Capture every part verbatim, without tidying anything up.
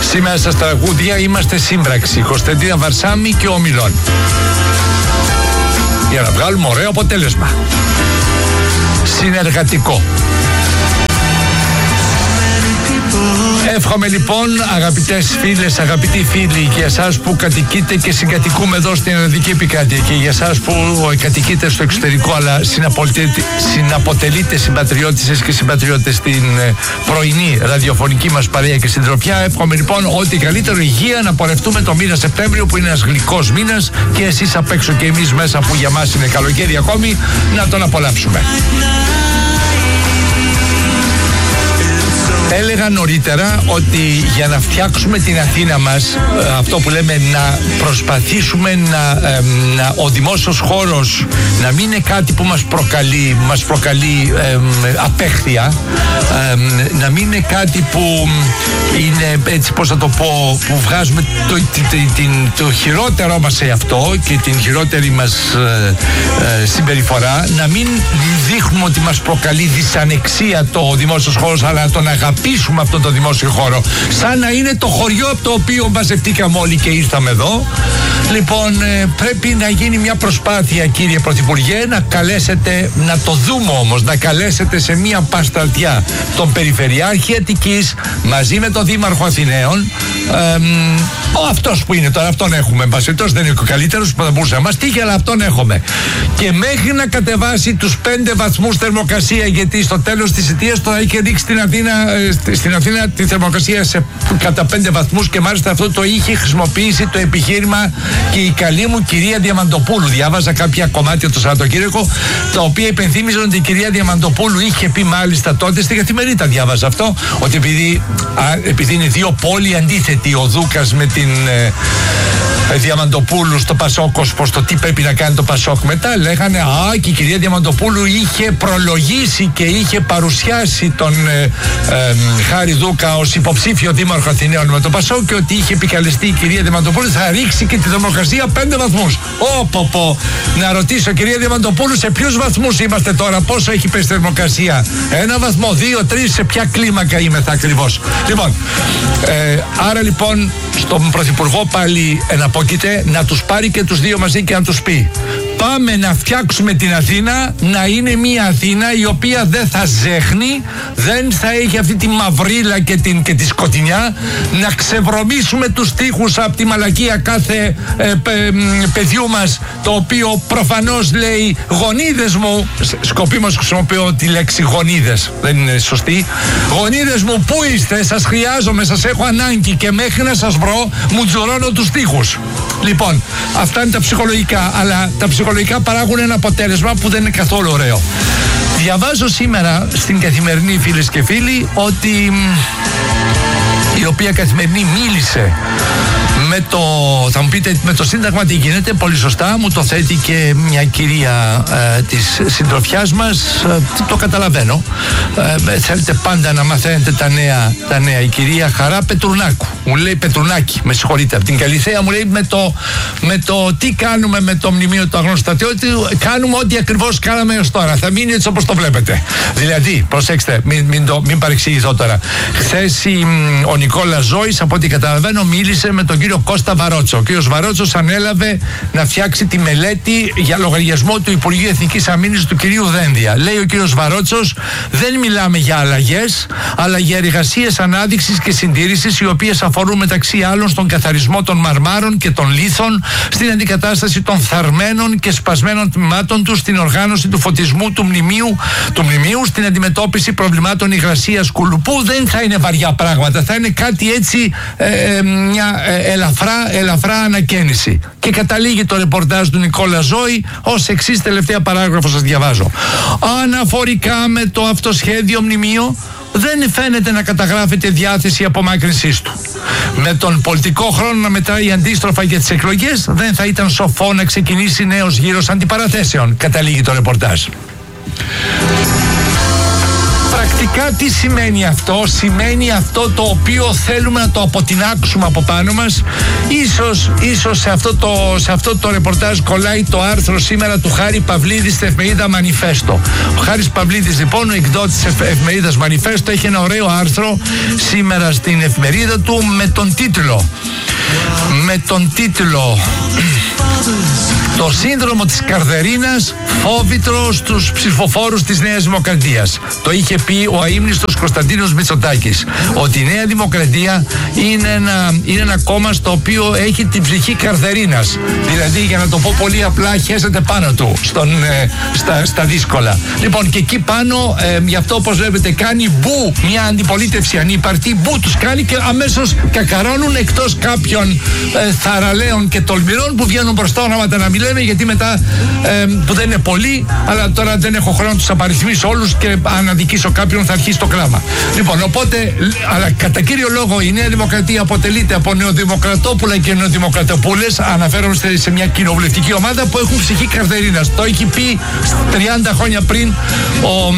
Σήμερα στα τραγούδια είμαστε σύμπραξη, Κωνσταντίνα Βαρσάμι και ο Μιλών, για να βγάλουμε ωραίο αποτέλεσμα. Συνεργατικό. Εύχομαι λοιπόν, αγαπητές φίλες, αγαπητοί φίλοι, και εσάς που κατοικείτε και συγκατοικούμε εδώ στην Ελληνική Επικράτεια, και για εσάς που κατοικείτε στο εξωτερικό αλλά συναποτελείτε συμπατριώτησες και συμπατριώτες στην πρωινή ραδιοφωνική μας παρέα και συντροφιά, εύχομαι λοιπόν ό,τι καλύτερο, υγεία, να πορευτούμε το μήνα Σεπτέμβριο, που είναι ένας γλυκός μήνας, και εσείς απ' έξω και εμείς μέσα, που για μας είναι καλοκαίρι ακόμη, να τον απολαύσουμε. Έλεγα νωρίτερα ότι για να φτιάξουμε την Αθήνα μας, αυτό που λέμε να προσπαθήσουμε να, ε, να ο δημόσιος χώρος να μην είναι κάτι που μας προκαλεί, μας προκαλεί ε, απέχθεια, ε, να μην είναι κάτι που είναι, έτσι πώς θα το πω, που βγάζουμε το, το, το, το χειρότερό μας σε αυτό και την χειρότερη μας ε, ε, συμπεριφορά, να μην δείχνουμε ότι μας προκαλεί δυσανεξία το δημόσιος χώρος, αλλά να τον αγαπήσουμε αυτό το δημόσιο χώρο, σαν να είναι το χωριό από το οποίο μαζευτήκαμε όλοι και ήρθαμε εδώ. Λοιπόν, ε, πρέπει να γίνει μια προσπάθεια, κύριε Πρωθυπουργέ, να καλέσετε, να το δούμε όμως, να καλέσετε σε μια πασταρτιά τον Περιφερειάρχη Αττικής μαζί με τον Δήμαρχο Αθηναίων, ε, ο αυτός που είναι τώρα, αυτόν έχουμε, μπασιτός δεν είναι ο καλύτερος που θα μπορούσε να μας τύχει, αλλά αυτόν έχουμε, και μέχρι να κατεβάσει τους πέντε βαθμούς θερμοκρασία, γιατί στο τέλος της θητείας τώρα είχε ρίξει στην Αθήνα, στην Αθήνα τη θερμοκρασία σε, κατά πέντε βαθμούς, και μάλιστα αυτό το είχε χρησιμοποιήσει το επιχείρημα και η καλή μου κυρία Διαμαντοπούλου. Διάβαζα κάποια κομμάτια το Σαββατοκύριακο, τα οποία υπενθύμιζαν ότι η κυρία Διαμαντοπούλου είχε πει μάλιστα τότε, στη Καθημερινή τα διάβαζα αυτό, ότι επειδή, α, επειδή είναι δύο πόλοι αντίθετοι, ο Δούκας με την ε, Διαμαντοπούλου στο Πασόκ, πως το τι πρέπει να κάνει το Πασόκ, μετά λέγανε α, και η κυρία Διαμαντοπούλου είχε προλογίσει και είχε παρουσιάσει τον ε, ε, Χάρη Δούκα ως υποψήφιο δήμαρχο Αθηναίων με το Πασόκ, και ότι είχε επικαλεστεί η κυρία Διαμαντοπούλου θα ρίξει και τη θερμοκρασία πέντε βαθμούς. Ω, πω, πω. Να ρωτήσω, κυρία Διαμαντοπούλου, σε ποιους βαθμούς είμαστε τώρα, πόσο έχει πέσει η θερμοκρασία? Ένα βαθμό, δύο, τρεις, σε ποια κλίμακα είμαι θα ακριβώς? Λοιπόν, ε, άρα λοιπόν στον Πρωθυπουργό πάλι εναπόκειται να τους πάρει και τους δύο μαζί και να τους πει: πάμε να φτιάξουμε την Αθήνα να είναι μια Αθήνα η οποία δεν θα ζέχνει, δεν θα έχει αυτή τη μαυρίλα και, την, και τη σκοτεινιά, να ξεβρωμίσουμε τους τοίχους από τη μαλακία κάθε ε, παι, παιδιού μας, το οποίο προφανώς λέει γονίδες μου, σκοπίμως χρησιμοποιώ τη λέξη γονίδες, δεν είναι σωστή, γονίδες μου πού είστε, σας χρειάζομαι, σας έχω ανάγκη, και μέχρι να σας βρω μου τζουρώνω τους τοίχους. Λοιπόν, αυτά είναι τα ψυχολογικά, αλλά τα ψυχολογικά παράγουν ένα αποτέλεσμα που δεν είναι καθόλου ωραίο. Διαβάζω σήμερα στην Καθημερινή, φίλες και φίλοι, ότι η οποία Καθημερινή μίλησε με το, θα μου πείτε, με το Σύνταγμα τι γίνεται, πολύ σωστά, μου το θέτει και μια κυρία ε, της συντροφιάς μας, ε, το καταλαβαίνω, ε, θέλετε πάντα να μαθαίνετε τα νέα, τα νέα. Η κυρία Χαρά Πετρουνάκου, μου λέει Πετρουνάκη, με συγχωρείτε, από την Καλυθέα, μου λέει με το, με το τι κάνουμε με το μνημείο του αγνώστου στρατιώτη, κάνουμε ό,τι ακριβώς κάναμε έως τώρα, θα μείνει έτσι όπως το βλέπετε. Δηλαδή, προσέξτε, μην, μην, το, μην παρεξηγηθώ τώρα. Χθες ο Νικόλας Ζώης, από ό,τι καταλαβαίνω, μίλησε με τον κύριο Κώστα Βαρότσο. Ο κύριος Βαρότσος ανέλαβε να φτιάξει τη μελέτη για λογαριασμό του Υπουργείου Εθνικής Αμήνης του κυρίου Δένδια. Λέει ο κύριος Βαρότσος, δεν μιλάμε για αλλαγές, αλλά για εργασίες ανάδειξης και συντήρησης, οι οποίες αφορούν μεταξύ άλλων στον καθαρισμό των μαρμάρων και των λίθων, στην αντικατάσταση των θαρμένων και σπασμένων τμήματων του, στην οργάνωση του φωτισμού του μνημείου, του μνημείου, στην αντιμετώπιση προβλημάτων υγρασίας κουλουπού. Δεν θα είναι βαριά πράγματα, θα είναι κάτι έτσι, ε, μια ε, ελαφρά, ελαφρά ανακαίνιση. Και καταλήγει το ρεπορτάζ του Νικόλα Ζώη ως εξής, τελευταία παράγραφο σας διαβάζω. Αναφορικά με το αυτοσχέδιο μνημείο, δεν φαίνεται να καταγράφεται διάθεση απομάκρυνσής του. Με τον πολιτικό χρόνο να μετράει αντίστροφα για τις εκλογές, δεν θα ήταν σοφό να ξεκινήσει νέος γύρος αντιπαραθέσεων. Καταλήγει το ρεπορτάζ. Πρακτικά τι σημαίνει αυτό? Σημαίνει αυτό το οποίο θέλουμε να το αποτινάξουμε από πάνω μας. Ίσως, ίσως σε, αυτό το, σε αυτό το ρεπορτάζ κολλάει το άρθρο σήμερα του Χάρη Παυλίδη στην εφημερίδα Μανιφέστο. Ο Χάρης Παυλίδης λοιπόν, ο εκδότης της εφημερίδας Μανιφέστο, έχει ένα ωραίο άρθρο σήμερα στην εφημερίδα του με τον τίτλο με τον τίτλο «Το σύνδρομο της Καρδερίνας, φόβητρο στους ψηφοφόρους της Νέας Δημοκρατίας». Το είχε πει ο αείμνηστος Κωνσταντίνος Μητσοτάκης, ότι η Νέα Δημοκρατία είναι ένα, είναι ένα κόμμα στο οποίο έχει την ψυχή Καρδερίνας. Δηλαδή, για να το πω πολύ απλά, χέσεται πάνω του στον, ε, στα, στα δύσκολα. Λοιπόν, και εκεί πάνω, ε, γι' αυτό όπως βλέπετε, κάνει μπου μια αντιπολίτευση ανύπαρτη, μπου τους κάνει και αμέσως κακαρώνουν, εκτός κάποιων ε, θαραλέων και τολμηρών που βγαίνουν μπροστά ονόματα να μιλάνε, γιατί μετά ε, που δεν είναι πολλοί, αλλά τώρα δεν έχω χρόνο να τους απαριθμίσω όλους και αν αδικήσω κάποιον θα αρχίσει το κλάμα. Λοιπόν, οπότε, αλλά κατά κύριο λόγο η Νέα Δημοκρατία αποτελείται από νεοδημοκρατόπουλα και νεοδημοκρατοπούλες. Αναφέρομαι σε μια κοινοβουλευτική ομάδα που έχουν ψυχή Καρδερίνας. Το έχει πει τριάντα χρόνια πριν ο,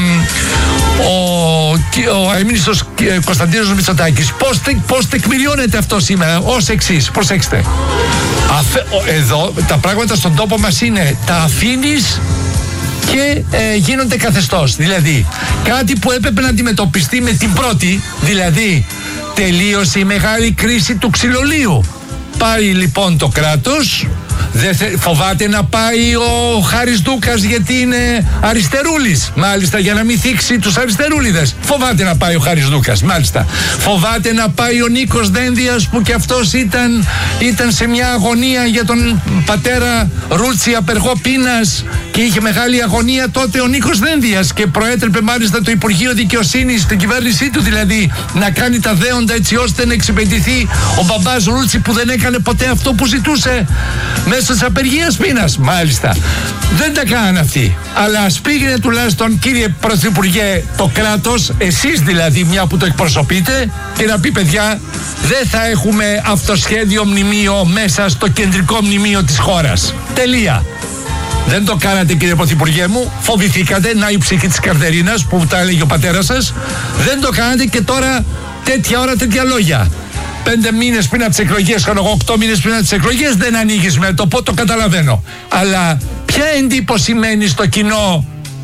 ο, ο αείμνηστος Κωνσταντίνος Μητσοτάκης. Πώς, πώς τεκμηριώνεται αυτό σήμερα? Ως εξής, προσέξτε. Αφε, εδώ τα πράγματα στον τόπο μας είναι τα αφήνεις και ε, γίνονται καθεστώς. Δηλαδή κάτι που έπρεπε να αντιμετωπιστεί με την πρώτη, δηλαδή τελείωσε η μεγάλη κρίση του ξυλολίου. Πάει λοιπόν το κράτος, δεν θε, φοβάται να πάει ο Χάρης Ντούκας γιατί είναι αριστερούλης, μάλιστα, για να μην θίξει τους αριστερούλιδες. Φοβάται να πάει ο Χάρης Ντούκας, μάλιστα. Φοβάται να πάει ο Νίκος Δένδιας, που και αυτός ήταν, ήταν σε μια αγωνία για τον πατέρα Ρούτσι, απεργό πείνας, και είχε μεγάλη αγωνία τότε ο Νίκος Δένδιας και προέτρεπε μάλιστα το Υπουργείο Δικαιοσύνης, την κυβέρνησή του δηλαδή, να κάνει τα δέοντα έτσι ώστε να εξυπηρετηθεί ο μπαμπάς Ρούτσι, που δεν έκανε ποτέ αυτό που ζητούσε μέσω της απεργίας πείνας. Μάλιστα. Δεν τα κάνανε αυτοί. Αλλά ας πήγαινε τουλάχιστον, κύριε Πρωθυπουργέ, το κράτος, εσείς δηλαδή, μια που το εκπροσωπείτε, και να πει, παιδιά, δεν θα έχουμε αυτοσχέδιο μνημείο μέσα στο κεντρικό μνημείο της χώρας. Τελεία. Δεν το κάνατε, κύριε Πρωθυπουργέ μου. Φοβηθήκατε, να η ψυχή της Καρδερίνας που τα έλεγε ο πατέρας σας. Δεν το κάνατε και τώρα τέτοια ώρα τέτοια λόγια. Πέντε μήνες πριν από τις εκλογές, εγώ οκτώ μήνες πριν από τις εκλογές, δεν ανοίγεις με το πω, το καταλαβαίνω. Αλλά ποια εντύπωση μένει στο κοινό?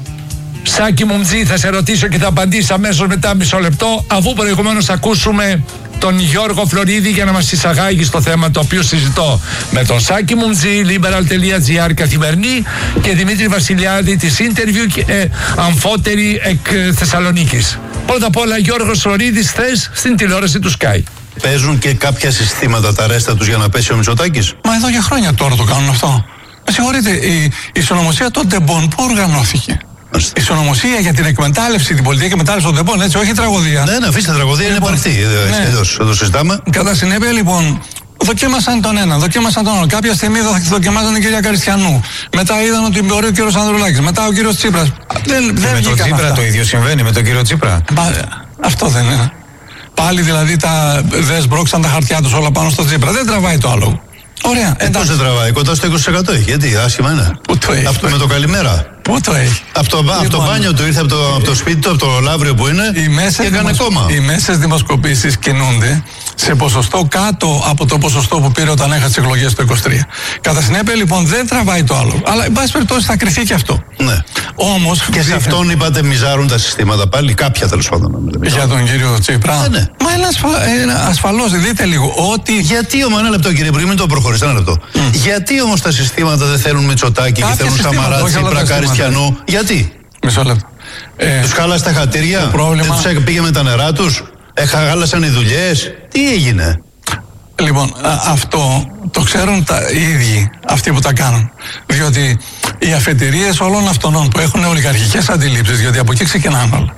Σάκη Μουμτζή, θα σε ρωτήσω και θα απαντήσω αμέσως μετά, μισό λεπτό, αφού προηγουμένως ακούσουμε τον Γιώργο Φλωρίδη για να μας εισαγάγει στο θέμα το οποίο συζητώ με τον Σάκη Μουμτζή, liberal.gr καθημερινή, και Δημήτρη Βασιλιάδη της Interview, ε, αμφότερη εκ Θεσσαλονίκης. Πρώτα απ' όλα, Γιώργος Φλωρίδης, θες στην τηλεόραση του Sky. Παίζουν και κάποια συστήματα τα ρέστα τους για να πέσει ο Μητσοτάκης? Μα εδώ για χρόνια τώρα το κάνουν αυτό. Με συγχωρείτε, η, η συνωμοσία των τεμπών πού οργανώθηκε? Η συνωμοσία για την εκμετάλλευση, την πολιτική εκμετάλλευση των τεμπών, έτσι, όχι τραγωδία. Ναι, ναι, αφήστε τραγωδία, λοιπόν, είναι υπαρκτή. Ναι. Εδώ, εδώ συζητάμε. Κατά συνέπεια, λοιπόν, δοκίμασαν τον ένα, δοκίμασαν τον άλλο. Κάποια στιγμή δοκιμάζαν την κυρία Καριστιανού. Μετά είδαν ότι μπορεί ο κύριος Ανδρουλάκης. Μετά ο κύριος Τσίπρας. Δεν, δεν με τον Τσίπρα αυτά. Το ίδιο συμβαίνει με τον κύριο Τσίπρα. Μα, αυτό δεν είναι. Πάλι δηλαδή τα δεν σμπρώξαν τα χαρτιά τους όλα πάνω στο Τσίπρα. Δεν τραβάει το άλλο. Ωραία. Ε, πώς δεν τραβάει? Κοντά στο είκοσι τοις εκατό έχει. Γιατί άσχημα είναι. Πού το έχει? Αυτό με το καλημέρα. Πού το έχει? Από το, λοιπόν, το μπάνιο του ήρθε από το, από το σπίτι του, από το Λαύριο που είναι, και έκανε κόμμα. Οι μέσες δημοσκοπήσεις κινούνται σε ποσοστό κάτω από το ποσοστό που πήρε όταν έχασε τις εκλογές το είκοσι τρία. Κατά συνέπεια, λοιπόν, δεν τραβάει το άλλο. Αλλά εν πάση περιπτώσει θα κρυθεί και αυτό. Ναι. Όμως, και σε αυτόν είπατε μιζάρουν τα συστήματα πάλι, κάποια τέλος πάντων. Για τον κύριο Τσίπρα. Ε, ναι. Μα είναι ασφα... ασφαλώς, δείτε λίγο ότι. Γιατί όμως, ένα λεπτό κύριε Υπουργέ, μην το προχωρήσετε, ένα λεπτό. Mm. Γιατί όμως τα συστήματα δεν θέλουν Μητσοτάκη και θέλουν Σαμαρά, Τσίπρα, Καριστιανού? Γιατί? Μισό λεπτό. Ε, τους χάλασε τα χατήρια, πρόβλημα... δεν τους πήγε με τα νερά τους, χάλασαν οι δουλειές, τι έγινε? Λοιπόν, α, αυτό το ξέρουν τα, οι ίδιοι αυτοί που τα κάνουν. Διότι οι αφετηρίες όλων αυτών που έχουν ολιγαρχικές αντιλήψεις, διότι από εκεί ξεκινάνε όλα.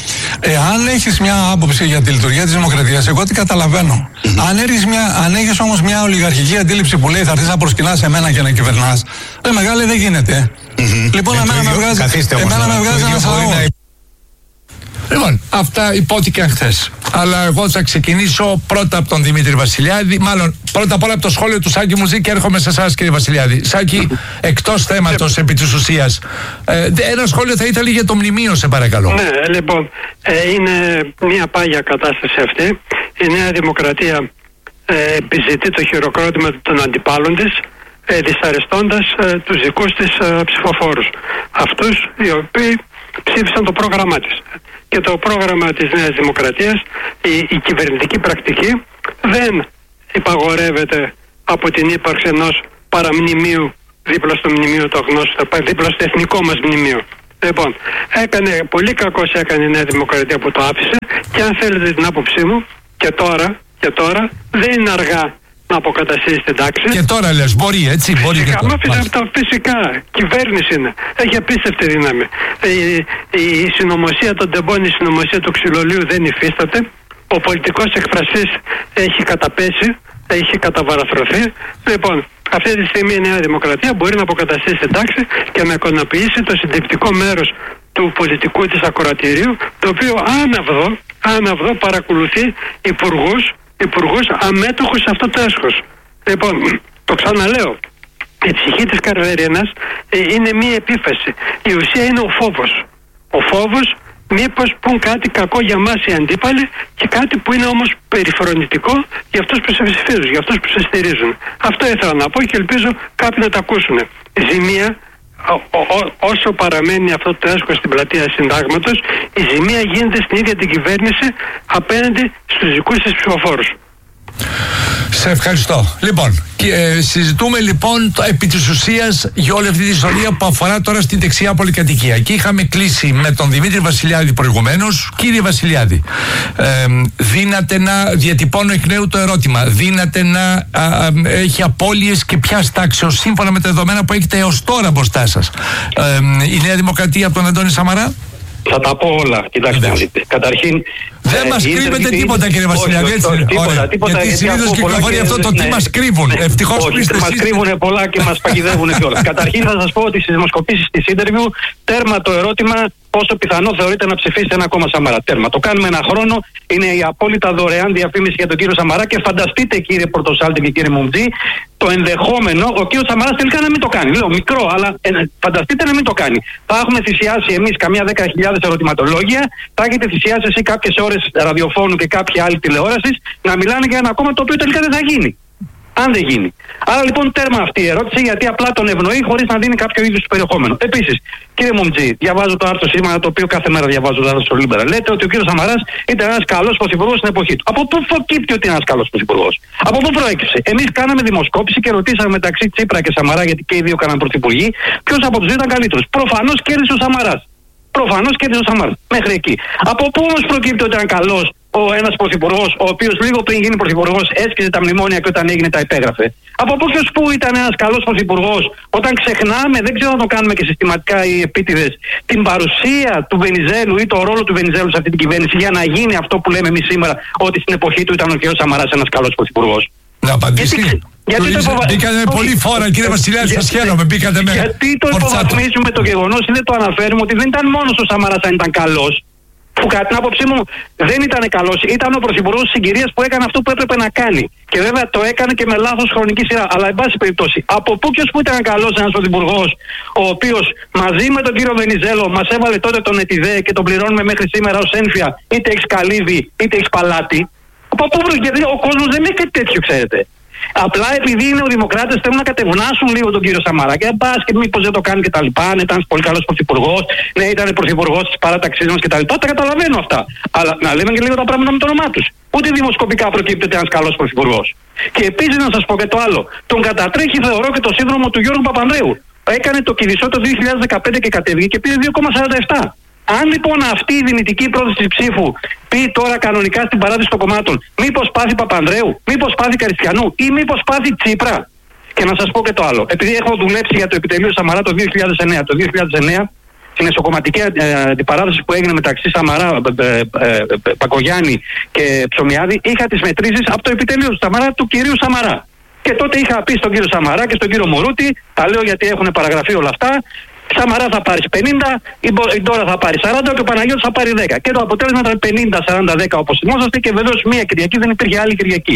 Εάν έχεις μια άποψη για τη λειτουργία της δημοκρατίας, εγώ τι καταλαβαίνω. Mm-hmm. Αν, έχεις μια, αν έχεις όμως μια ολιγαρχική αντίληψη που λέει θα έρθεις να προσκυνάς σε μένα και να κυβερνάς, ε, μεγάλη δεν γίνεται. Mm-hmm. Λοιπόν, ε, εμένα με βγάζει, εμένα με βγάζει ένας λαός. Λοιπόν, αυτά υπόθηκαν χθες. Αλλά εγώ θα ξεκινήσω πρώτα από τον Δημήτρη Βασιλιάδη, μάλλον πρώτα απ' όλα από το σχόλιο του Σάκη Μουτζή και έρχομαι σε εσάς, κύριε Βασιλιάδη. Σάκη, εκτός θέματος επί της ουσίας, ε, ένα σχόλιο θα ήθελα για το μνημείο, σε παρακαλώ. Ναι, λοιπόν, ε, είναι μια πάγια κατάσταση αυτή. Η Νέα Δημοκρατία ε, επιζητεί το χειροκρότημα των αντιπάλων της, ε, δυσαρεστώντας ε, τους δικούς της ε, ψηφοφόρους. Αυτούς οι οποίοι ψήφισαν το πρόγραμμά της. Και το πρόγραμμα της Νέας Δημοκρατίας, η, η κυβερνητική πρακτική, δεν υπαγορεύεται από την ύπαρξη ενός παραμνημείου δίπλα στο μνημείο το γνώστο, δίπλα στο εθνικό μας μνημείο. Λοιπόν, έκανε, πολύ κακώς έκανε η Νέα Δημοκρατία που το άφησε, και αν θέλετε την άποψή μου, και τώρα, και τώρα δεν είναι αργά να αποκαταστήσει την τάξη. Και τώρα λες, μπορεί, έτσι, μπορεί φυσικά, και τώρα. Φυσικά, φυσικά, κυβέρνηση είναι. Έχει απίστευτη δύναμη. Η, η συνωμοσία των τεμπών, η συνωμοσία του ξυλολίου δεν υφίσταται. Ο πολιτικός εκφραστής έχει καταπέσει, έχει καταβαραθρωθεί. Λοιπόν, αυτή τη στιγμή η Νέα Δημοκρατία μπορεί να αποκαταστήσει την τάξη και να εικονοποιήσει το συντριπτικό μέρος του πολιτικού της ακροατηρίου, το οποίο άναυδο, άναυδο παρακολουθεί υπουργούς, υπουργούς αμέτωχους σε αυτό το έσχος. Λοιπόν, το ξαναλέω, η ψυχή της Καρβερίνας ε, είναι μία επίφαση. Η ουσία είναι ο φόβος. Ο φόβος μήπως πουν κάτι κακό για μας οι αντίπαλοι, και κάτι που είναι όμως περιφρονητικό για αυτούς που σε ψηφίζουν, για αυτούς που σε στηρίζουν. Αυτό ήθελα να πω και ελπίζω κάποιοι να τα ακούσουν. Η ζημία, Ό, ό, όσο παραμένει αυτό το έσχος στην πλατεία Συντάγματος, η ζημία γίνεται στην ίδια την κυβέρνηση απέναντι στους δικούς της ψηφοφόρους. Σε ευχαριστώ. Λοιπόν, και, ε, συζητούμε λοιπόν το, επί της ουσίας για όλη αυτή τη ιστορία που αφορά τώρα στην δεξιά πολυκατοικία. Και είχαμε κλείσει με τον Δημήτρη Βασιλιάδη προηγουμένως. Κύριε Βασιλιάδη, ε, δύναται να, διατυπώνω εκ νέου το ερώτημα, δύναται να α, α, έχει απώλειες και ποια τάξεως σύμφωνα με τα δεδομένα που έχετε έως τώρα μπροστά σας, ε, η Νέα Δημοκρατία από τον Αντώνη Σαμαρά? Θα τα πω όλα. Κοιτάξτε, καταρχήν. Δεν ε, μας κρύβετε ίντερνετ... τίποτα, κύριε Βασιλιάδη. Έτσι, τίποτα, τίποτα, γιατί συνήθως κυκλοφορεί αυτό το τι ναι, μας κρύβουν. Ναι, Ευτυχώς όχι, πείστε μας εσείς. κρύβουν πολλά και μας παγιδεύουν κιόλας. Καταρχήν θα σας πω ότι στις δημοσκοπήσεις της interview, τέρμα το ερώτημα πόσο πιθανό θεωρείτε να ψηφίσετε ένα κόμμα Σαμαρά. Τέρμα. Το κάνουμε ένα χρόνο. Είναι η απόλυτα δωρεάν διαφήμιση για τον κύριο Σαμαρά, και φανταστείτε, κύριε Πορτοσάλτη και κύριε Μουμτζή, το ενδεχόμενο ο κύριος Σαμαράς τελικά να μην το κάνει. Λέω μικρό, αλλά ε, φανταστείτε να μην το κάνει. Θα έχουμε θυσιάσει εμείς καμιά δέκα χιλιάδες ερωτηματολόγια, θα έχετε θυσιάσει εσύ κάποιες ώρες ραδιοφώνου και κάποια άλλη τηλεόραση να μιλάνε για ένα κόμμα το οποίο τελικά δεν θα γίνει. Αν δεν γίνει. Άρα λοιπόν τέρμα αυτή η ερώτηση, γιατί απλά τον ευνοεί χωρίς να δίνει κάποιο είδους περιεχόμενο. Επίσης, κύριε Μουμτζή, διαβάζω το άρθρο σήμερα, το οποίο κάθε μέρα διαβάζω το άρθρο στο Λίμπερα. Λέτε ότι ο κύριος Σαμαράς ήταν ένας καλός πρωθυπουργός στην εποχή του. Από πού προκύπτει ότι είναι ένας καλός πρωθυπουργός? Από πού προέκυψε? Εμείς κάναμε δημοσκόπηση και ρωτήσαμε μεταξύ Τσίπρα και Σαμαρά, γιατί και οι δύο κάναν πρωθυπουργοί, ποιος από τους δύο ήταν καλύτερος. Προφανώς κέρδισε ο Σαμαράς. Προφανώς κέρδισε ο Σαμαράς. Μέχρι εκεί. Από πού όμως προκύπτει ότι ήταν καλός ο ένας πρωθυπουργός, ο οποίος λίγο πριν γίνει πρωθυπουργός έσκησε τα μνημόνια και όταν έγινε τα υπέγραφε? Από πού και πού ήταν ένας καλός πρωθυπουργός, όταν ξεχνάμε, δεν ξέρω αν το κάνουμε και συστηματικά οι επίτηδες, την παρουσία του Βενιζέλου ή το ρόλο του Βενιζέλου σε αυτή την κυβέρνηση, για να γίνει αυτό που λέμε εμείς σήμερα, ότι στην εποχή του ήταν ο κ. Σαμαράς ένας καλός πρωθυπουργός? Να απαντήσει. Γιατί, γιατί το υποβα... Μπήκατε με πολύ φόρα, κύριε Βασιλιάδη, σας χαίρομαι. Μπήκατε με. Γιατί το υποβαθμίζουμε το γεγονός ή δεν το αναφέρουμε ότι δεν ήταν μόνος ο Σαμαράς αν ήταν καλός, που κατά την άποψή μου δεν ήταν καλός, ήταν ο πρωθυπουργός της συγκυρίας που έκανε αυτό που έπρεπε να κάνει. Και βέβαια το έκανε και με λάθος χρονική σειρά. Αλλά εν πάση περιπτώσει, από πού και ως πού ήταν καλός ένας πρωθυπουργός, ο οποίος μαζί με τον κύριο Βενιζέλο μας έβαλε τότε τον ΕΤΙΔΕ και τον πληρώνουμε μέχρι σήμερα ως ένφια, είτε έχεις καλύβι είτε έχεις παλάτι? Από πού, γιατί ο κόσμος δεν έχει κάτι τέτοιο, ξέρετε. Απλά επειδή είναι οι δημοκράτες θέλουν να κατευνάσουν λίγο τον κύριο Σαμαρά και μπας και μήπως δεν το κάνει κτλ. Αν ήταν πολύ καλός πρωθυπουργός, ναι, ήταν πρωθυπουργός της παράταξής μας κτλ. Τα καταλαβαίνω αυτά. Αλλά να λέμε και λίγο τα πράγματα με το όνομά τους. Ούτε δημοσκοπικά προκύπτει ότι ένας καλός πρωθυπουργός. Και επίσης να σας πω και το άλλο. Τον κατατρέχει, θεωρώ, και το σύνδρομο του Γιώργου Παπανδρέου. Έκανε το Κηδισό το δύο χιλιάδες δεκαπέντε και κατέβηκε και πήρε δύο κόμμα σαράντα επτά. Αν λοιπόν αυτή η δυνητική πρόθεση ψήφου πει τώρα κανονικά στην παράδοση των κομμάτων, μήπως πάθει Παπανδρέου, μήπως πάθει Καριστιανού ή μήπως πάθει Τσίπρα? Και να σας πω και το άλλο. Επειδή έχω δουλέψει για το επιτελείο Σαμαρά το δύο χιλιάδες εννέα, το δύο χιλιάδες εννέα στην εσωκομματική αντιπαράθεση που έγινε μεταξύ Σαμαρά, ε, ε, ε, Πακογιάννη και Ψωμιάδη, είχα τις μετρήσεις από το επιτελείο του Σαμαρά, του κυρίου Σαμαρά. Και τότε είχα πει στον κύριο Σαμαρά και στον κύριο Μωρούτη, τα λέω γιατί έχουν παραγραφεί όλα αυτά, Σαμαρά θα πάρει πενήντα, η Ντόρα θα πάρει σαράντα και ο Παναγιώτης θα πάρει δέκα. Και το αποτέλεσμα ήταν πενήντα σαράντα δέκα όπως θυμόσαστε, και βεβαίως μία Κυριακή δεν υπήρχε άλλη Κυριακή.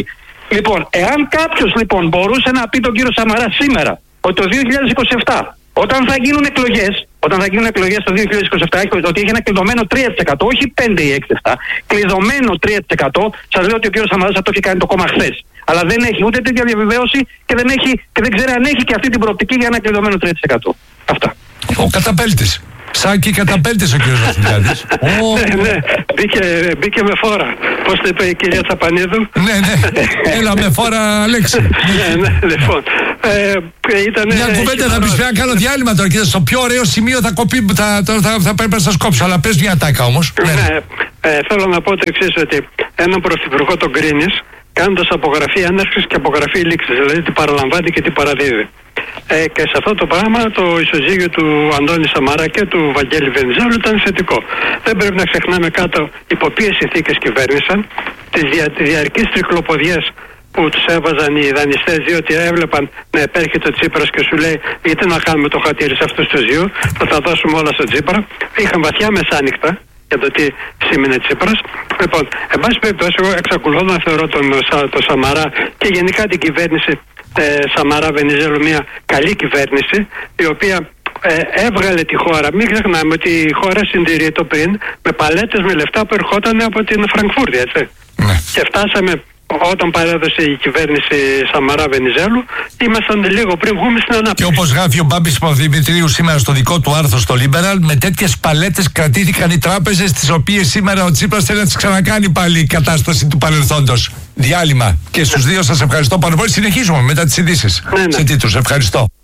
Λοιπόν, εάν κάποιος λοιπόν μπορούσε να πει τον κύριο Σαμαρά σήμερα ότι το δύο χιλιάδες είκοσι επτά, όταν θα γίνουν εκλογές, όταν θα γίνουν εκλογές το δύο χιλιάδες είκοσι επτά, ότι έχει ένα κλειδωμένο τρία τοις εκατό, όχι πέντε ή έξι επτά, κλειδωμένο τρία τοις εκατό, σας λέω ότι ο κύριος Σαμαράς αυτό έχει κάνει το κόμμα χθες. Αλλά δεν έχει ούτε τέτοια διαβεβαίωση και δεν, έχει, και δεν ξέρει αν έχει και αυτή την προοπτική για ένα κλειδωμένο τρία τοις εκατό. Αυτά. Ο καταπέλτης. Σάκη καταπέλτης ο κύριος Βασιλιάδης. Ναι, ναι, μπήκε, μπήκε με φόρα. Πώς το είπε η κυρία Τσαπανίδου. Ναι, ναι, έλα με φόρα Αλέξη. Ναι, ναι, λοιπόν. Μια κουβέντα θα πεις, πρέπει να κάνω διάλειμμα τώρα και στο πιο ωραίο σημείο θα κοπεί, θα πρέπει να σας κόψω, αλλά πες μια τάκα όμως. Ναι, θέλω να πω το εξής, ότι έναν πρωθυπουργό τον κρίνεις κάνοντας απογραφή έναρξης και απογραφή λήξης, δηλαδή τι παραλαμβάνει και τι παραδίδει. Ε, και σε αυτό το πράγμα το ισοζύγιο του Αντώνη Σαμαρά και του Βαγγέλη Βενιζέλου ήταν θετικό. Δεν πρέπει να ξεχνάμε κάτω υπό ποιες συνθήκες κυβέρνησαν, τις δια, διαρκείς τρικλοποδιές που τους έβαζαν οι δανειστές, διότι έβλεπαν να επέρχεται ο Τσίπρας και σου λέει γιατί να κάνουμε το χατήρι σε αυτούς τους δύο, θα τα δώσουμε όλα στον Τσίπρα. Είχαν βαθιά μεσάνυχτα για το τι σήμαινε Τσίπρας. Λοιπόν, εν πάση περιπτώσει, εγώ εξακολουθώ να θεωρώ τον, τον Σαμαρά και γενικά την κυβέρνηση ε, Σαμαρά Βενιζέλου μια καλή κυβέρνηση, η οποία ε, έβγαλε τη χώρα. Μην ξεχνάμε ότι η χώρα συντηρείται πριν με παλέτες με λεφτά που ερχόταν από την Φραγκφούρτη, έτσι. Ναι. Και φτάσαμε, όταν παρέδωσε η κυβέρνηση Σαμαρά Βενιζέλου, ήμασταν λίγο πριν βγούμε στην ανάπτυξη. Και όπως γράφει ο Μπάμπης Παπαδημητρίου σήμερα στο δικό του άρθρο στο Liberal, με τέτοιες παλέτες κρατήθηκαν οι τράπεζες, τις οποίες σήμερα ο Τσίπρας θέλει να τις ξανακάνει πάλι η κατάσταση του παρελθόντος. Διάλειμμα. Και στους δύο σας ευχαριστώ πάρα πολύ. Συνεχίζουμε μετά τις ειδήσεις. Ναι, ναι. Σε τίτλους. Ευχαριστώ.